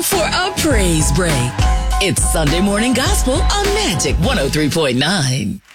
For a praise break. It's Sunday Morning Gospel on Magic 103.9.